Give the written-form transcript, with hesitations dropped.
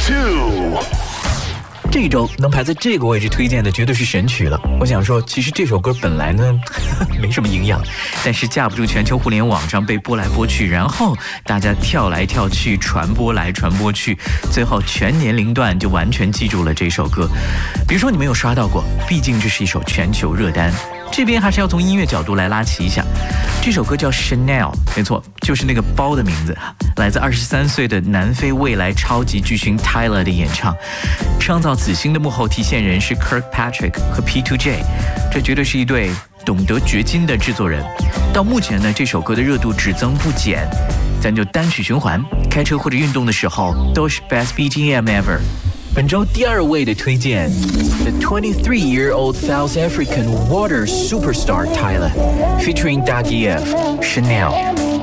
2。 这一周能排在这个位置推荐的绝对是神曲了。我想说，其实这首歌本来呢没什么营养，但是架不住全球互联网上被播来播去，然后大家跳来跳去，传播来传播去，最后全年龄段就完全记住了这首歌。比如说你没有刷到过，毕竟这是一首全球热单。这边还是要从音乐角度来拉齐一下，这首歌叫 Chanel， 没错，就是那个包的名字，来自23岁的南非未来超级巨星 Tyler 的演唱。创造此星的幕后提线人是 Kirkpatrick 和 P2J， 这绝对是一对懂得掘金的制作人。到目前呢，这首歌的热度只增不减，咱就单曲循环，开车或者运动的时候都是 Best BGM Ever。本周第2位的推荐 The 23-year-old South African water superstar Tyler featuring Dagiev Chanel。